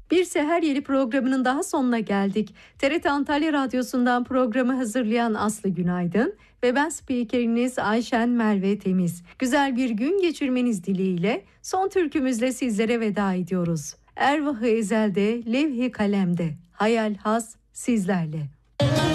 Bir Seher Yeli programının daha sonuna geldik. TRT Antalya Radyosu'ndan programı hazırlayan Aslı Günaydın ve ben spikeriniz Ayşen Merve Temiz. Güzel bir gün geçirmeniz dileğiyle son türkümüzle sizlere veda ediyoruz. Ervah-ı Ezel'de, levh-i kalemde, hayal has sizlerle.